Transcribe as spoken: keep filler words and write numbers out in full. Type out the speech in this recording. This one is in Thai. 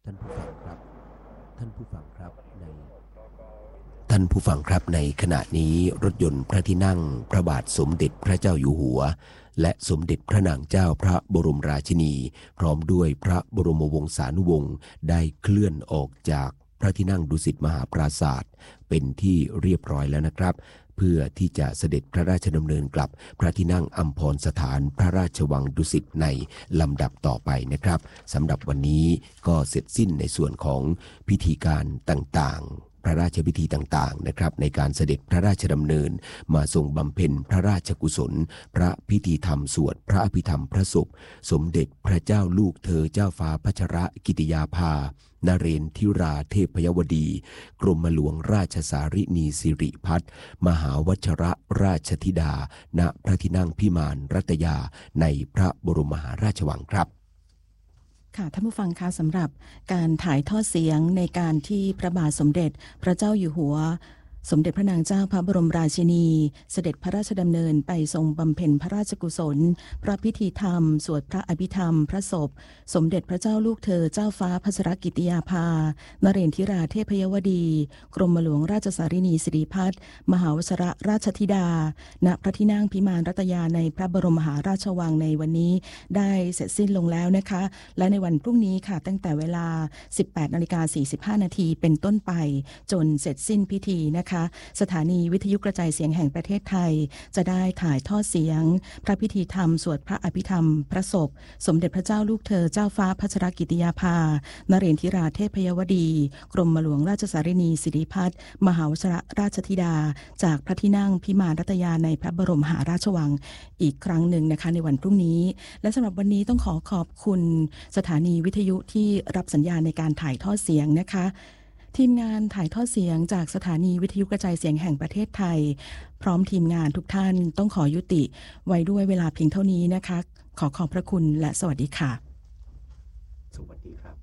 ท่านผู้ฟังครับท่านผู้ฟังครับในท่านผู้ฟังครับในขณะนี้รถยนต์พระที่นั่งพระบาทสมเด็จพระเจ้าอยู่หัวและสมเด็จพระนางเจ้าพระบรมราชินีพร้อมด้วยพระบรมวงศานุวงศ์ได้เคลื่อนออกจากพระที่นั่งดุสิตมหาปราสาทเป็นที่เรียบร้อยแล้วนะครับเพื่อที่จะเสด็จพระราชดำเนินกลับพระที่นั่งอัมพรสถานพระราชวังดุสิตในลำดับต่อไปนะครับสำหรับวันนี้ก็เสร็จสิ้นในส่วนของพิธีการต่างๆพระราชพิธีต่างๆนะครับในการเสด็จพระราชดำเนินมาทรงบำเพ็ญพระราชกุศลพระพิธีธรรมสวดพระอภิธรรมพระศพสมเด็จพระเจ้าลูกเธอเจ้าฟ้าพัชรกิติยาภานเรนทิราเทพยวดีกรมหลวงราชสารินีสิริพัฒน์มหาวชรราชธิดาณพระที่นั่งพิมานรัตยาในพระบรมมหาราชวังครับค่ะท่านผู้ฟังคะสำหรับการถ่ายทอดเสียงในการที่พระบาทสมเด็จพระเจ้าอยู่หัวสมเด็จพระนางเจ้าพระบรมราชินีเสด็จพระราชดำเนินไปทรงบำเพ็ญพระราชกุศลพระพิธีธรรมสวดพระอภิธรรมพระศพสมเด็จพระเจ้าลูกเธอเจ้าฟ้าพัชรกิติยาภานเรนทิราเทพยวดีกรมหลวงราชสารินีสิริพัฒน์มหาวชรราชธิดาณพระที่นั่งพิมานรัตยาในพระบรมมหาราชวังในวันนี้ได้เสร็จสิ้นลงแล้วนะคะและในวันพรุ่งนี้ค่ะตั้งแต่เวลา สิบแปดนาฬิกาสี่สิบห้า นาทีเป็นต้นไปจนเสร็จสิ้นพิธีนะคะสถานีวิทยุกระจายเสียงแห่งประเทศไทยจะได้ถ่ายทอดเสียงพระพิธีธรรมสวดพระอภิธรรมพระศพสมเด็จพระเจ้าลูกเธอเจ้าฟ้าพัชรกิติยาภานเรนทิราเทพยวดีกรมหลวงราชสารินีสิริพัฒน์มหาวชรราชธิดาจากพระที่นั่งพิมานรัตยาในพระบรมมหาราชวังอีกครั้งหนึ่งนะคะในวันพรุ่งนี้และสำหรับวันนี้ต้องขอขอบคุณสถานีวิทยุที่รับสัญญาณในการถ่ายทอดเสียงนะคะทีมงานถ่ายทอดเสียงจากสถานีวิทยุกระจายเสียงแห่งประเทศไทยพร้อมทีมงานทุกท่านต้องขอยุติไว้ด้วยเวลาเพียงเท่านี้นะคะขอขอบพระคุณและสวัสดีค่ะสวัสดีครับ